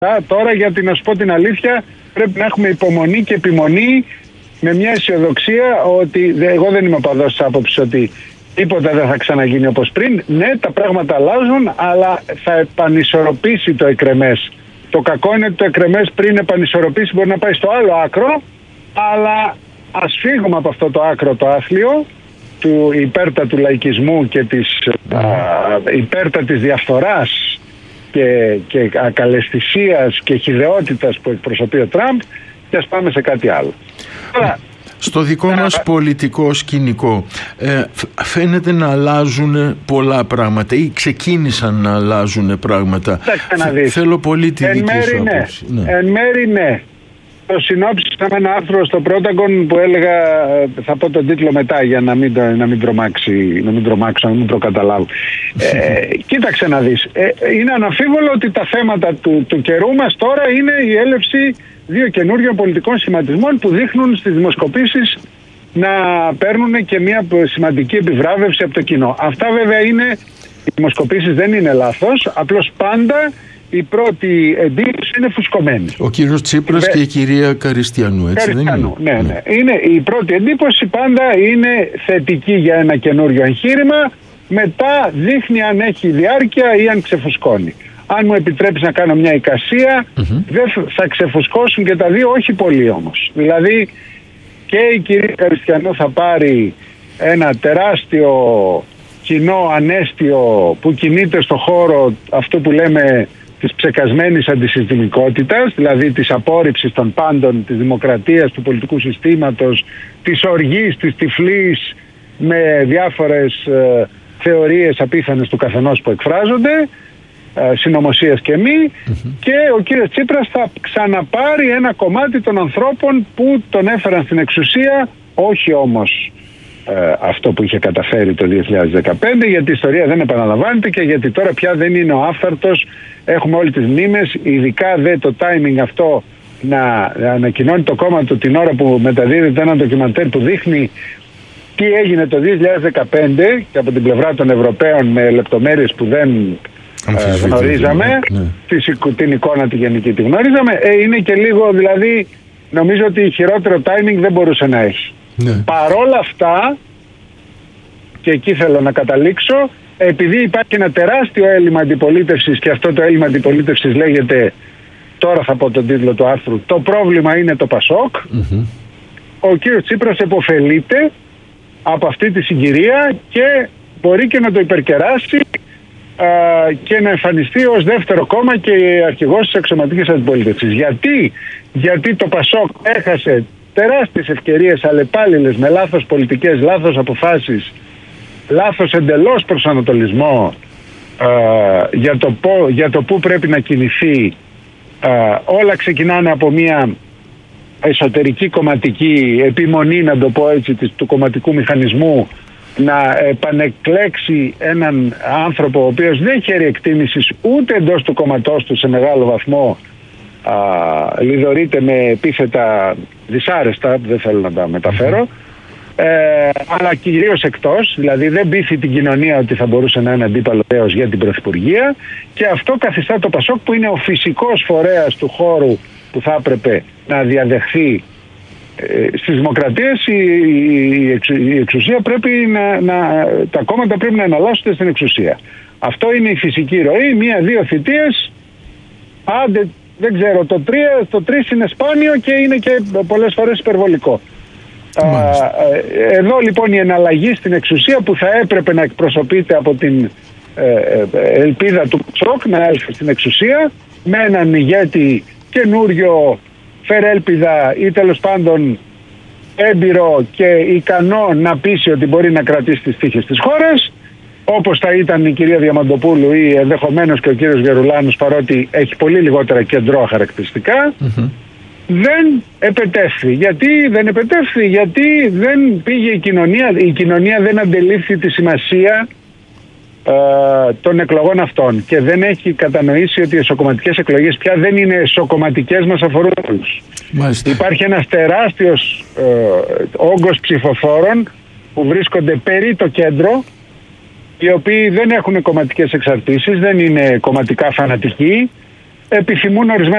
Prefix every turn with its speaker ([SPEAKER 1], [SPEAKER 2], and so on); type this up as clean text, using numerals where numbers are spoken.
[SPEAKER 1] Τώρα, γιατί να σου πω την αλήθεια, πρέπει να έχουμε υπομονή και επιμονή, με μια αισιοδοξία ότι εγώ δεν είμαι παδός της άποψης ότι τίποτα δεν θα ξαναγίνει όπως πριν. Ναι, τα πράγματα αλλάζουν, αλλά θα επανισορροπήσει το εκρεμές. Το κακό είναι ότι το εκρεμές πριν επανισορροπήσει μπορεί να πάει στο άλλο άκρο, αλλά ας φύγουμε από αυτό το άκρο το άθλιο του υπέρτατου λαϊκισμού και της υπέρτατης διαφθοράς και ακαλαισθησίας και χυδαιότητας που εκπροσωπεί ο Τραμπ, και ας πάμε σε κάτι άλλο.
[SPEAKER 2] Στο δικό μας πολιτικό σκηνικό φαίνεται να αλλάζουν πολλά πράγματα ή ξεκίνησαν να αλλάζουν πράγματα. Θέλω πολύ τη δική σου άποψη.
[SPEAKER 1] Εν μέρη ναι. Το συνόψισα με ένα άρθρο στο Πρόταγκον που έλεγα, θα πω τον τίτλο μετά για να μην τρομάξω, να μην προκαταλάβω. Κοίταξε να δεις. Είναι αναμφίβολο ότι τα θέματα του καιρού μας τώρα είναι η έλευση δύο καινούριων πολιτικών σχηματισμών που δείχνουν στις δημοσκοπήσεις να παίρνουν και μια σημαντική επιβράβευση από το κοινό. Αυτά βέβαια οι δημοσκοπήσεις δεν είναι λάθος, απλώς πάντα η πρώτη εντύπωση είναι φουσκωμένη.
[SPEAKER 2] Ο κύριος Τσίπρας και η κυρία Καριστιανού, έτσι δεν είναι?
[SPEAKER 1] Ναι. Η πρώτη εντύπωση πάντα είναι θετική για ένα καινούριο εγχείρημα, μετά δείχνει αν έχει διάρκεια ή αν ξεφουσκώνει. Αν μου επιτρέψει να κάνω μια εικασία, δεν θα ξεφουσκώσουν και τα δύο, όχι πολύ όμως. Δηλαδή και η κυρία Καριστιανού θα πάρει ένα τεράστιο κοινό ανέστιο που κινείται στο χώρο αυτού που λέμε της ψεκασμένης αντισυστημικότητας, δηλαδή της απόρριψης των πάντων, της δημοκρατίας, του πολιτικού συστήματος, της οργής, της τυφλής, με διάφορες θεωρίες απίθανες του καθενός που εκφράζονται, συνωμοσίας και μη, και ο κύριος Τσίπρας θα ξαναπάρει ένα κομμάτι των ανθρώπων που τον έφεραν στην εξουσία, όχι όμως αυτό που είχε καταφέρει το 2015, γιατί η ιστορία δεν επαναλαμβάνεται και γιατί τώρα πια δεν είναι ο άφθαρτος, έχουμε όλες τις μνήμες, ειδικά δε το timing αυτό να ανακοινώνει το κόμμα του την ώρα που μεταδίδεται ένα ντοκιμαντέρ που δείχνει τι έγινε το 2015 και από την πλευρά των Ευρωπαίων με λεπτομέρειες που δεν γνωρίζαμε, την εικόνα τη γενική τη γνωρίζαμε, είναι και λίγο, δηλαδή νομίζω ότι χειρότερο timing δεν μπορούσε να έχει. Παρόλα αυτά, και εκεί θέλω να καταλήξω, επειδή υπάρχει ένα τεράστιο έλλειμμα αντιπολίτευσης και αυτό το έλλειμμα αντιπολίτευσης λέγεται, τώρα θα πω τον τίτλο του άρθρου, το πρόβλημα είναι το Πασόκ, ο κύριος Τσίπρας επωφελείται από αυτή τη συγκυρία και μπορεί και να το υπερκεράσει και να εμφανιστεί ως δεύτερο κόμμα και αρχηγός της αξιωματικής αντιπολίτευσης. Γιατί το Πασόκ έχασε τεράστιες ευκαιρίες αλλεπάλληλες με λάθος πολιτικές, λάθος αποφάσεις, λάθος εντελώς προσανατολισμό για το πού πρέπει να κινηθεί. Όλα ξεκινάνε από μια εσωτερική κομματική επιμονή, να το πω έτσι, του κομματικού μηχανισμού να επανεκλέξει έναν άνθρωπο ο οποίος δεν χαίρει εκτίμησης ούτε εντός του κομματός του σε μεγάλο βαθμό, λιδωρείται με επίθετα δυσάρεστα, δεν θέλω να τα μεταφέρω, αλλά κυρίως εκτός, δηλαδή δεν πείθει την κοινωνία ότι θα μπορούσε να είναι αντίπαλο για την πρωθυπουργία, και αυτό καθιστά το Πασόκ, που είναι ο φυσικός φορέας του χώρου που θα έπρεπε να διαδεχθεί στις δημοκρατίες, η εξουσία πρέπει τα κόμματα πρέπει να εναλλάσσονται στην εξουσία. Αυτό είναι η φυσική ροή, 1-2 θητείες, άντε δεν ξέρω, το 3 είναι σπάνιο και είναι και πολλές φορές υπερβολικό. Εδώ λοιπόν η εναλλαγή στην εξουσία που θα έπρεπε να εκπροσωπείται από την ελπίδα του Πασόκ να έλθει στην εξουσία με έναν ηγέτη καινούριο, φερέλπιδα ή τέλος πάντων έμπειρο και ικανό να πείσει ότι μπορεί να κρατήσει τις τύχες της χώρας, όπως θα ήταν η κυρία Διαμαντοπούλου ή ενδεχομένως και ο κύριος Γερουλάνος, παρότι έχει πολύ λιγότερα κεντρώα χαρακτηριστικά, δεν επετεύχθη. Γιατί δεν επετεύχθη? Γιατί δεν πήγε η κοινωνία δεν αντελήφθη τη σημασία των εκλογών αυτών και δεν έχει κατανοήσει ότι οι εσωκομματικές εκλογές πια δεν είναι εσωκομματικές, μας αφορούν όλους. Υπάρχει ένας τεράστιος όγκος ψηφοφόρων που βρίσκονται περί το κέντρο, οι οποίοι δεν έχουν κομματικές εξαρτήσεις, δεν είναι κομματικά φανατικοί, επιθυμούν ορισμένα